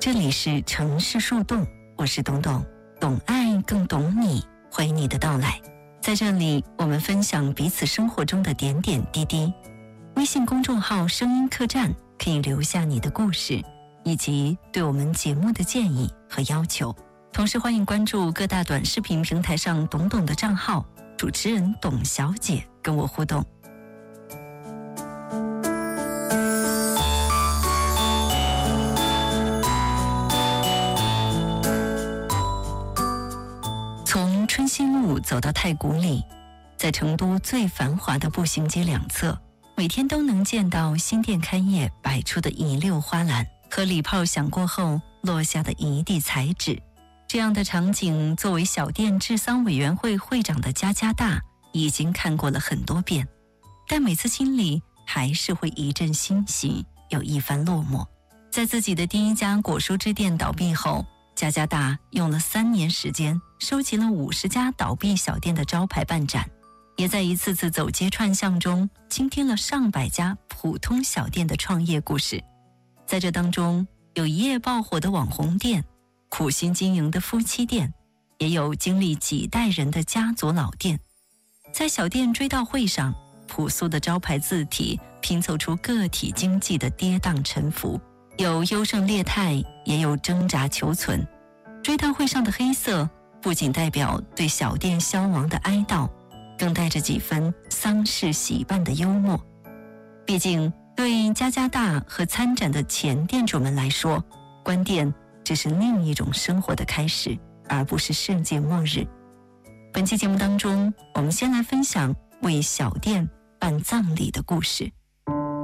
这里是城市树洞，我是董董，懂爱更懂你，欢迎你的到来。在这里，我们分享彼此生活中的点点滴滴。微信公众号声音客栈可以留下你的故事，以及对我们节目的建议和要求。同时欢迎关注各大短视频平台上董董的账号，主持人董小姐跟我互动。从春熙路走到太古里，在成都最繁华的步行街两侧，每天都能见到新店开业摆出的一溜花篮和礼炮响过后落下的一地彩纸。这样的场景，作为小店治丧委员会会长的佳佳大已经看过了很多遍，但每次心里还是会一阵欣喜，有一番落寞。在自己的第一家果蔬之店倒闭后，佳佳大用了3年时间收集了50家倒闭小店的招牌办展，也在一次次走街串巷中倾听了上百家普通小店的创业故事。在这当中，有一夜爆火的网红店，苦心经营的夫妻店，也有经历几代人的家族老店。在小店追悼会上，朴素的招牌字体拼凑出个体经济的跌宕沉浮，有优胜劣汰，也有挣扎求存。追悼会上的黑色不仅代表对小店消亡的哀悼，更带着几分丧事喜办的幽默。毕竟对佳佳大和参展的前店主们来说，关店只是另一种生活的开始，而不是世界末日。本期节目当中，我们先来分享为小店办葬礼的故事。